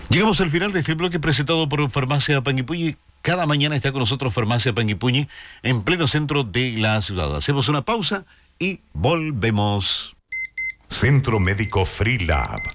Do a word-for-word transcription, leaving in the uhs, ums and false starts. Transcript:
Llegamos al final de este bloque presentado por Farmacia Panguipulli. Cada mañana está con nosotros Farmacia Panguipulli en pleno centro de la ciudad. Hacemos una pausa y volvemos. Centro Médico Freelab.